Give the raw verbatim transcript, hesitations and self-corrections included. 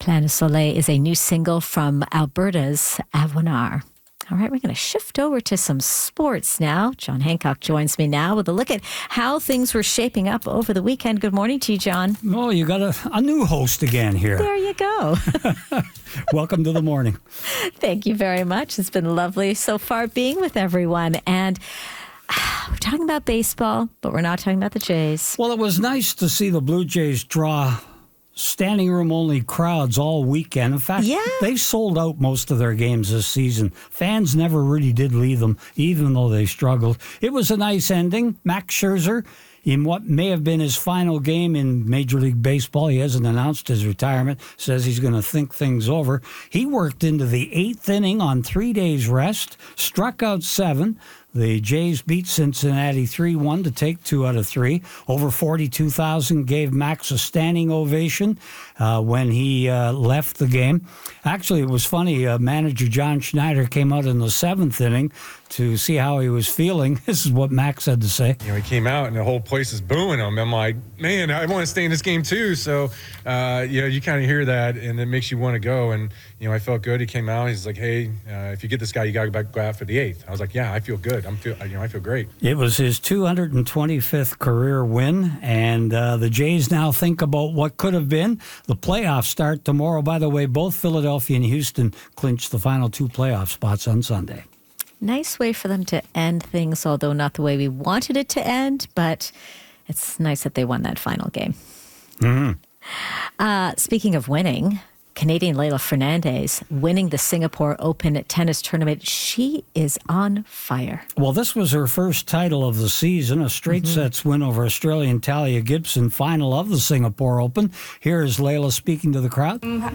Plein de Soleil is a new single from Alberta's Awanar. All right, we're going to shift over to some sports now. John Hancock joins me now with a look at how things were shaping up over the weekend. Good morning to you, John. Oh, you got a, a new host again here. There you go. Welcome to the morning. Thank you very much. It's been lovely so far being with everyone. And we're talking about baseball, but we're not talking about the Jays. Well, it was nice to see the Blue Jays draw standing room only crowds all weekend. In fact, yeah. they sold out most of their games this season. Fans never really did leave them, even though they struggled. It was a nice ending. Max Scherzer, in what may have been his final game in Major League Baseball, he hasn't announced his retirement, says he's going to think things over. He worked into the eighth inning on three days rest, struck out seven. The Jays beat Cincinnati three one to take two out of three. Over forty-two thousand gave Max a standing ovation uh, when he uh, left the game. Actually, it was funny. Uh, manager John Schneider came out in the seventh inning to see how he was feeling. This is what Max had to say. You know, he came out and the whole place is booing him. I'm like, man, I want to stay in this game too. So, uh, you know, you kind of hear that and it makes you want to go. And, you know, I felt good. He came out. He's like, hey, uh, if you get this guy, you got to go out for the eighth. I was like, yeah, I feel good. I'm feel, you know, I feel great. It was his two hundred twenty-fifth career win, and uh, the Jays now think about what could have been. The playoffs start tomorrow. By the way, both Philadelphia and Houston clinched the final two playoff spots on Sunday. Nice way for them to end things, although not the way we wanted it to end, but it's nice that they won that final game. Mm-hmm. Uh, speaking of winning, Canadian Leylah Fernandez winning the Singapore Open tennis tournament. She is on fire. Well, this was her first title of the season, a straight mm-hmm. sets win over Australian Talia Gibson, final of the Singapore Open. Here is Leylah speaking to the crowd. Um,